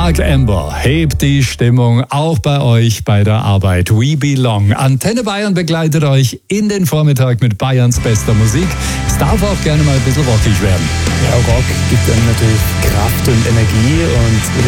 Mark Amber hebt die Stimmung auch bei euch bei der Arbeit. We Belong. Antenne Bayern begleitet euch in den Vormittag mit Bayerns bester Musik. Es darf auch gerne mal ein bisschen rockig werden. Ja, Rock gibt einem natürlich Kraft und Energie und